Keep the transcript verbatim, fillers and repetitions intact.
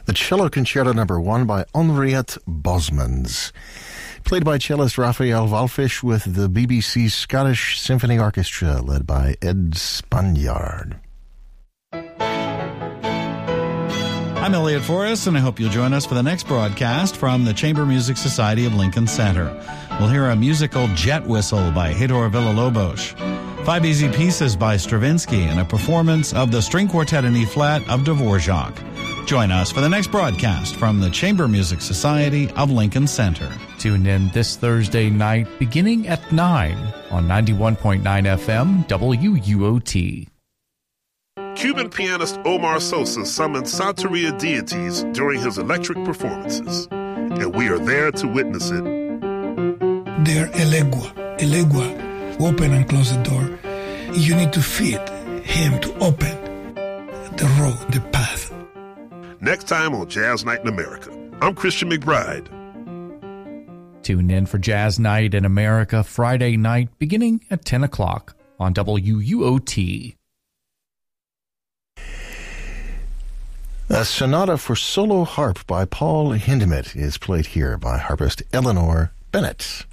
The Cello Concerto Number One by Henriette Bosmans, played by cellist Raphael Walfish with the B B C Scottish Symphony Orchestra, led by Ed Spaniard. I'm Elliot Forrest, and I hope you'll join us for the next broadcast from the Chamber Music Society of Lincoln Center. We'll hear a musical jet whistle by Hedor Villa-Lobos, five easy pieces by Stravinsky, and a performance of the string quartet in E-flat of Dvorak. Join us for the next broadcast from the Chamber Music Society of Lincoln Center. Tune in this Thursday night beginning at nine on ninety-one point nine F M W U O T. Cuban pianist Omar Sosa summoned Santeria deities during his electric performances, and we are there to witness it. They're elegua, elegua, open and close the door. You need to feed him to open the road, the path. Next time on Jazz Night in America, I'm Christian McBride. Tune in for Jazz Night in America Friday night beginning at ten o'clock on W U O T. A sonata for solo harp by Paul Hindemith is played here by harpist Eleanor Bennett.